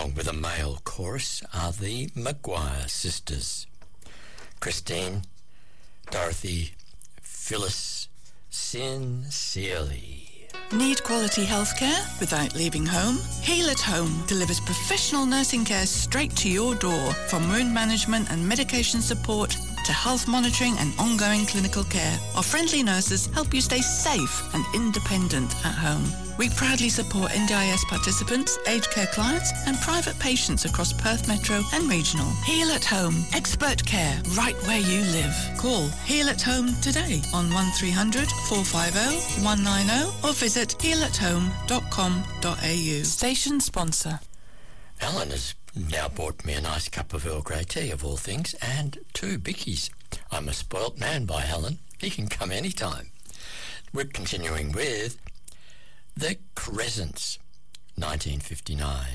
along with a male chorus, are the Maguire sisters. Christine, Dorothy, Phyllis, sincerely. Need quality healthcare without leaving home? Heal at Home delivers professional nursing care straight to your door, from wound management and medication support to health monitoring and ongoing clinical care. Our friendly nurses help you stay safe and independent at home. We proudly support NDIS participants, aged care clients and private patients across Perth Metro and Regional. Heal at Home. Expert care right where you live. Call Heal at Home today on 1300 450 190 or visit healathome.com.au. Station sponsor. Alan has now bought me a nice cup of Earl Grey tea, of all things, and 2 bickies. I'm a spoilt man by Alan. He can come anytime. We're continuing with The Crescents, 1959.